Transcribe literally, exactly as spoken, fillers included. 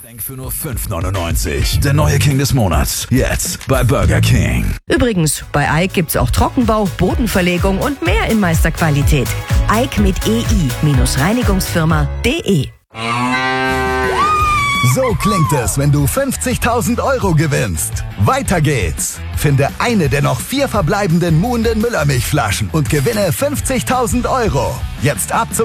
Denk für nur fünf neunundneunzig. Der neue King des Monats. Jetzt bei Burger King. Übrigens, bei Eik gibt's auch Trockenbau, Bodenverlegung und mehr in Meisterqualität. Eik mit E I-Reinigungsfirma punkt de. So klingt es, wenn du fünfzigtausend Euro gewinnst. Weiter geht's. Finde eine der noch vier verbleibenden Muhnden Müllermilchflaschen und gewinne fünfzigtausend Euro. Jetzt ab zum